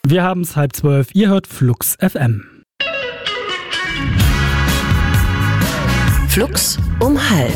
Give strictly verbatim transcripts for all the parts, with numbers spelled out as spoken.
Wir haben es halb zwölf, ihr hört Flux F M. Flux um halb.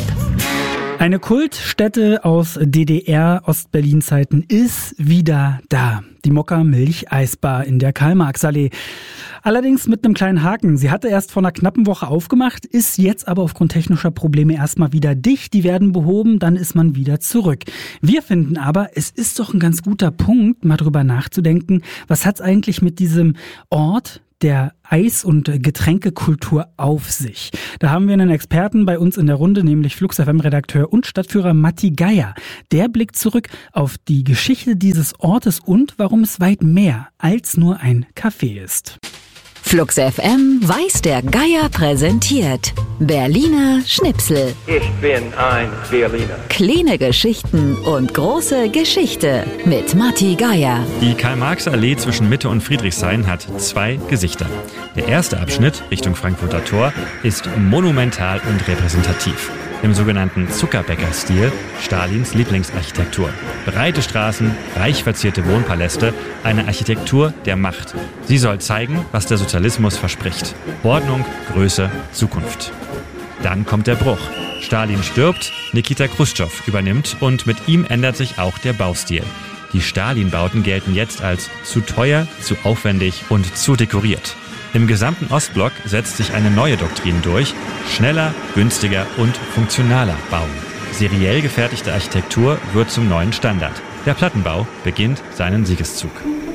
Eine Kultstätte aus D D R-Ostberlin-Zeiten ist wieder da. Die Mokka-Milch-Eisbar in der Karl-Marx-Allee. Allerdings mit einem kleinen Haken. Sie hatte erst vor einer knappen Woche aufgemacht, ist jetzt aber aufgrund technischer Probleme erstmal wieder dicht. Die werden behoben, dann ist man wieder zurück. Wir finden aber, es ist doch ein ganz guter Punkt, mal drüber nachzudenken, was hat's eigentlich mit diesem Ort der Eis- und Getränkekultur auf sich. Da haben wir einen Experten bei uns in der Runde, nämlich Flux F M-Redakteur und Stadtführer Matti Geier. Der blickt zurück auf die Geschichte dieses Ortes und warum es weit mehr als nur ein Café ist. Flux F M weiß der Geier präsentiert. Berliner Schnipsel. Ich bin ein Berliner. Kleine Geschichten und große Geschichte mit Matti Geier. Die Karl-Marx-Allee zwischen Mitte und Friedrichshain hat zwei Gesichter. Der erste Abschnitt Richtung Frankfurter Tor ist monumental und repräsentativ. Im sogenannten Zuckerbäcker-Stil, Stalins Lieblingsarchitektur. Breite Straßen, reich verzierte Wohnpaläste, eine Architektur der Macht. Sie soll zeigen, was der Sozialismus verspricht. Ordnung, Größe, Zukunft. Dann kommt der Bruch. Stalin stirbt, Nikita Chruschtschow übernimmt und mit ihm ändert sich auch der Baustil. Die Stalin-Bauten gelten jetzt als zu teuer, zu aufwendig und zu dekoriert. Im gesamten Ostblock setzt sich eine neue Doktrin durch: schneller, günstiger und funktionaler bauen. Seriell gefertigte Architektur wird zum neuen Standard. Der Plattenbau beginnt seinen Siegeszug.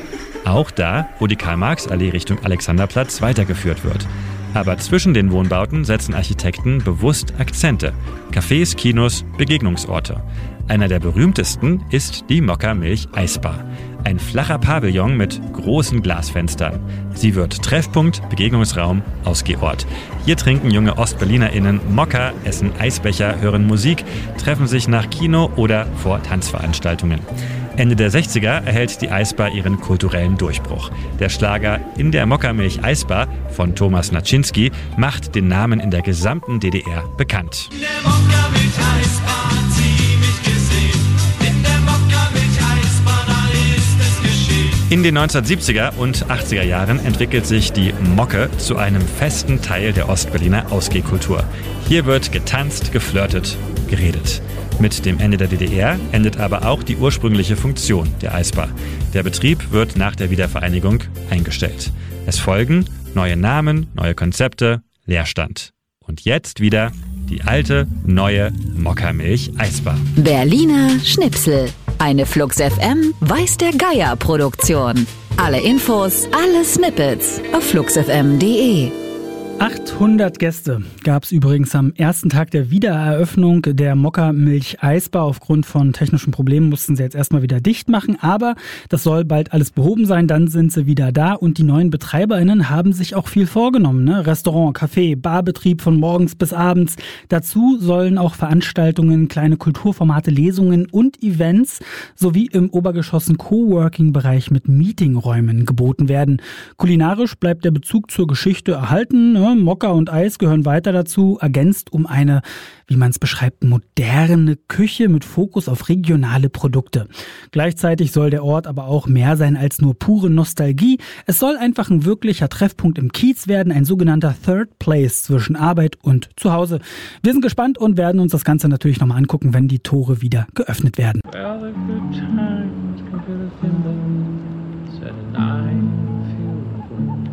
Auch da, wo die Karl-Marx-Allee Richtung Alexanderplatz weitergeführt wird. Aber zwischen den Wohnbauten setzen Architekten bewusst Akzente. Cafés, Kinos, Begegnungsorte. Einer der berühmtesten ist die Mokka-Milch-Eisbar. Ein flacher Pavillon mit großen Glasfenstern. Sie wird Treffpunkt, Begegnungsraum, Ausgehort. Hier trinken junge OstberlinerInnen Mokka, essen Eisbecher, hören Musik, treffen sich nach Kino oder vor Tanzveranstaltungen. Ende der sechziger erhält die Eisbar ihren kulturellen Durchbruch. Der Schlager In der Mokka-Milch-Eisbar von Thomas Naczynski macht den Namen in der gesamten D D R bekannt. In der Mokka-Milch-Eisbar hat sie mich gesehen. In der Mokka-Milch-Eisbar, da ist es geschehen. In den neunzehnhundertsiebziger und achtziger Jahren entwickelt sich die Mokke zu einem festen Teil der Ostberliner Ausgehkultur. Hier wird getanzt, geflirtet, geredet. Mit dem Ende der D D R endet aber auch die ursprüngliche Funktion der Eisbar. Der Betrieb wird nach der Wiedervereinigung eingestellt. Es folgen neue Namen, neue Konzepte, Leerstand. Und jetzt wieder die alte, neue Mokka-Milch-Eisbar. Berliner Schnipsel. Eine Flux F M weiß der Geier Produktion. Alle Infos, alle Snippets auf flux f m punkt d e. achthundert Gäste gab es übrigens am ersten Tag der Wiedereröffnung der Mokka-Milch-Eisbar. Aufgrund von technischen Problemen mussten sie jetzt erstmal wieder dicht machen, aber das soll bald alles behoben sein, dann sind sie wieder da und die neuen BetreiberInnen haben sich auch viel vorgenommen. Ne? Restaurant, Café, Barbetrieb von morgens bis abends. Dazu sollen auch Veranstaltungen, kleine Kulturformate, Lesungen und Events sowie im Obergeschoss ein Coworking-Bereich mit Meetingräumen geboten werden. Kulinarisch bleibt der Bezug zur Geschichte erhalten, ne? Mokka und Eis gehören weiter dazu, ergänzt um eine, wie man es beschreibt, moderne Küche mit Fokus auf regionale Produkte. Gleichzeitig soll der Ort aber auch mehr sein als nur pure Nostalgie. Es soll einfach ein wirklicher Treffpunkt im Kiez werden, ein sogenannter Third Place zwischen Arbeit und Zuhause. Wir sind gespannt und werden uns das Ganze natürlich nochmal angucken, wenn die Tore wieder geöffnet werden. Well, the good times can fill a thimble, said an I feel good.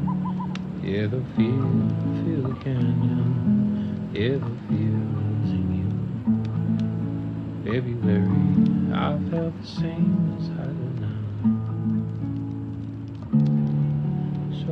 Hear the feel, feel the canyon, hear the feels in you. February, I felt the same as I do now.